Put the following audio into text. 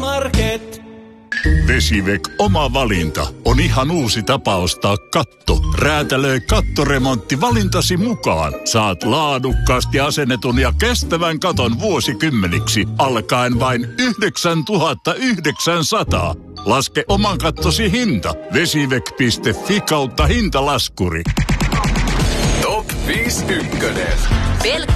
K-Market. Vesivek oma valinta on ihan uusi tapa ostaa katto. Räätälöi kattoremontti valintasi mukaan. Saat laadukkaasti asennetun ja kestävän katon vuosikymmeniksi alkaen vain 9 900. Laske oman kattosi hinta. Vesivek.fi/hintalaskuri. Top 51.